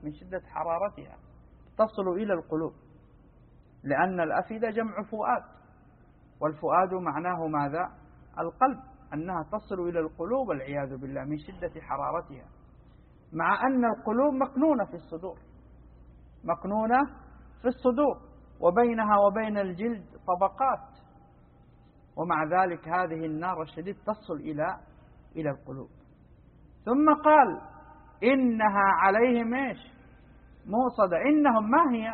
من شدة حرارتها تصل إلى القلوب، لأن الأفئدة جمع فؤاد، والفؤاد معناه ماذا؟ القلب، أنها تصل إلى القلوب والعياذ بالله من شدة حرارتها، مع أن القلوب مكنونة في الصدور، مكنونة في الصدور، وبينها وبين الجلد طبقات، ومع ذلك هذه النار الشديد تصل إلى القلوب. ثم قال إنها عليهم إيش؟ موصدة. إنهم ما هي؟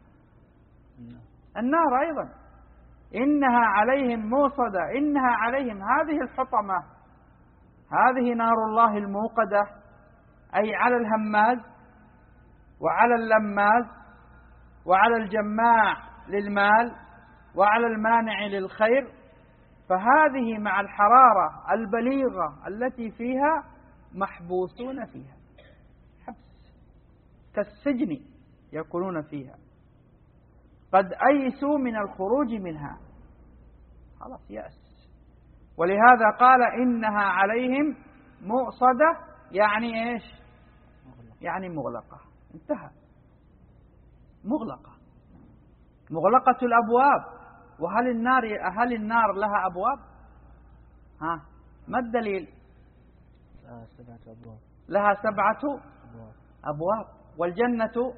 النار أيضا. إنها عليهم موصدة، إنها عليهم، هذه الحطمة، هذه نار الله الموقدة، أي على الهماز وعلى اللماز وعلى الجماع للمال وعلى المانع للخير، فهذه مع الحرارة البليغة التي فيها محبوسون فيها، حبس كالسجن يكونون فيها، قد أيسوا من الخروج منها، خلاص يأس. ولهذا قال إنها عليهم مؤصدة، يعني إيش؟ يعني مغلقة، انتهى، مغلقة، مغلقة الأبواب. وهل النار لها أبواب؟ ها، ما الدليل؟ لها 7 أبواب، والجنة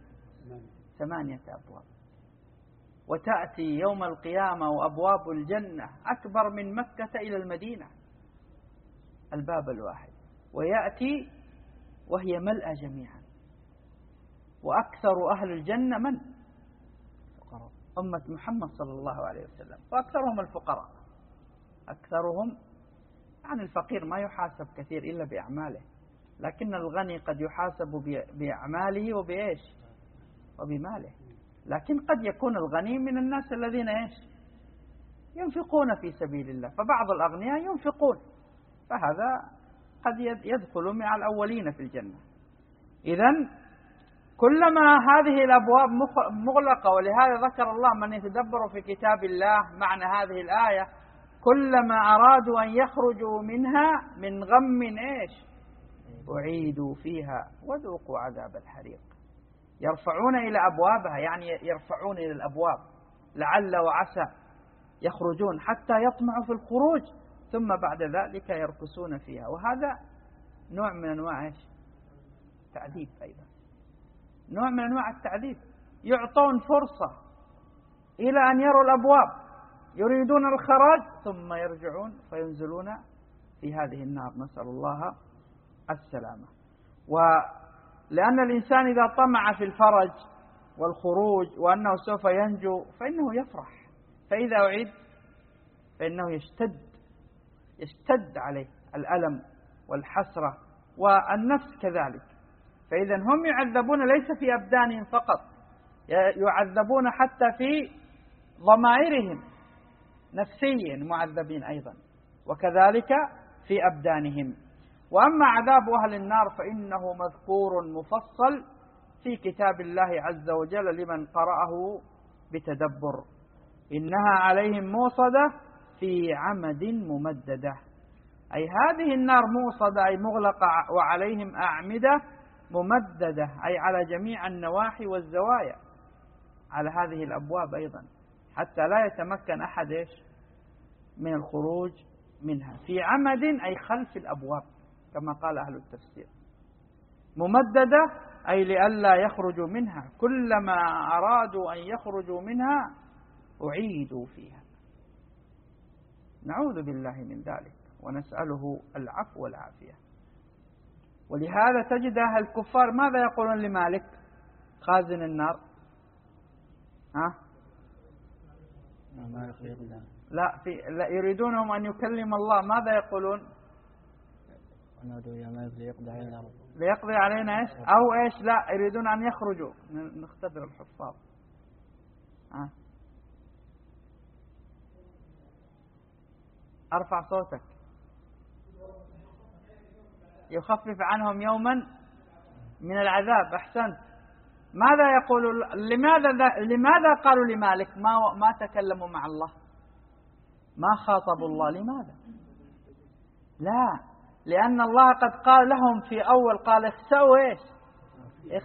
8 أبواب. وتأتي يوم القيامة وأبواب الجنة أكبر من مكة إلى المدينة، الباب الواحد، ويأتي وهي ملأى جميعا. وأكثر أهل الجنة من؟ أمة محمد صلى الله عليه وسلم، وأكثرهم الفقراء، أكثرهم. عن الفقير ما يحاسب كثير إلا بأعماله، لكن الغني قد يحاسب بأعماله وبإيش؟ وبماله. لكن قد يكون الغني من الناس الذين إيش؟ ينفقون في سبيل الله، فبعض الأغنياء ينفقون، فهذا قد يدخل مع الأولين في الجنة. إذن كلما هذه الأبواب مغلقة، ولهذا ذكر الله من يتدبر في كتاب الله معنى هذه الآية، كلما أرادوا أن يخرجوا منها من غم إيش؟ أعيدوا فيها وذوقوا عذاب الحريق. يرفعون إلى أبوابها، يعني يرفعون إلى الأبواب لعل وعسى يخرجون حتى يطمعوا في الخروج، ثم بعد ذلك يركسون فيها. وهذا نوع من أنواع إيش؟ تعذيب أيضا، نوع من أنواع التعذيب. يعطون فرصة إلى أن يروا الأبواب، يريدون الخراج، ثم يرجعون فينزلون في هذه النار، نسأل الله السلامة. ولأن الإنسان إذا طمع في الفرج والخروج وأنه سوف ينجو فإنه يفرح، فإذا أعيد فإنه يشتد عليه الألم والحسرة، والنفس كذلك. فإذا هم يعذبون ليس في أبدانهم فقط، يعذبون حتى في ضمائرهم، نفسيا معذبين أيضا، وكذلك في أبدانهم. وأما عذاب أهل النار فإنه مذكور مفصل في كتاب الله عز وجل لمن قرأه بتدبر. إنها عليهم موصدة في عمد ممددة، أي هذه النار موصدة أي مغلقة، وعليهم أعمدة ممددة أي على جميع النواحي والزوايا، على هذه الأبواب أيضا، حتى لا يتمكن أحد من الخروج منها. في عمد أي خلف الأبواب كما قال أهل التفسير. ممددة أي لئلا يخرجوا منها، كلما أرادوا أن يخرجوا منها أعيدوا فيها. نعوذ بالله من ذلك ونسأله العفو والعافية. ولهذا تجد أهل الكفار ماذا يقولون لمالك خازن النار؟ لا يريدونهم أن يكلم الله، ماذا يقولون؟ ليقضي علينا إيش؟ أو إيش؟ لا، يريدون أن يخرجوا. نختبر الحفاظ. أرفع صوتك. يخفف عنهم يوما من العذاب. أحسنت. ماذا يقول؟ لماذا قالوا لمالك ما تكلموا مع الله، ما خاطبوا الله؟ لماذا؟ لا، لأن الله قد قال لهم في أول، قال اخسأوا إيش؟